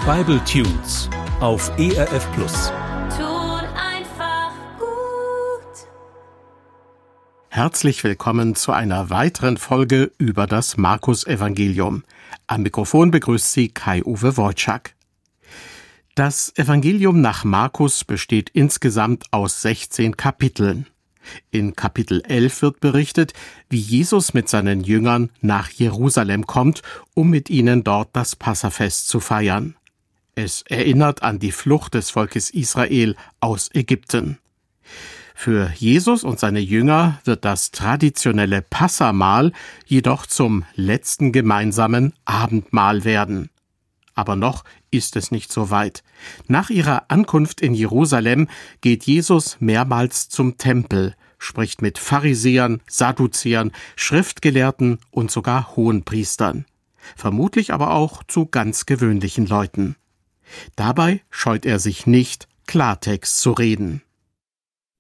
Bible Tunes auf ERF Plus. Tut einfach gut. Herzlich willkommen zu einer weiteren Folge über das Markus-Evangelium. Am Mikrofon begrüßt Sie Kai-Uwe Wojczak. Das Evangelium nach Markus besteht insgesamt aus 16 Kapiteln. In Kapitel 11 wird berichtet, wie Jesus mit seinen Jüngern nach Jerusalem kommt, um mit ihnen dort das Passafest zu feiern. Es erinnert an die Flucht des Volkes Israel aus Ägypten. Für Jesus und seine Jünger wird das traditionelle Passamahl jedoch zum letzten gemeinsamen Abendmahl werden. Aber noch ist es nicht so weit. Nach ihrer Ankunft in Jerusalem geht Jesus mehrmals zum Tempel, spricht mit Pharisäern, Sadduzäern, Schriftgelehrten und sogar Hohenpriestern. Vermutlich aber auch zu ganz gewöhnlichen Leuten. Dabei scheut er sich nicht, Klartext zu reden.